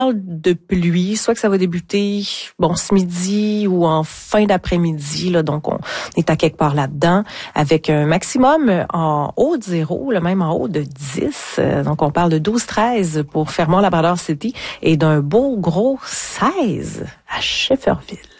de pluie, soit que ça va débuter ce midi ou en fin d'après-midi, là, donc on est à quelque part là-dedans, avec un maximum en haut de 0, le même en haut de 10. Donc on parle de 12-13 pour Fermont-Labrador City et d'un beau gros 16 à Shefferville.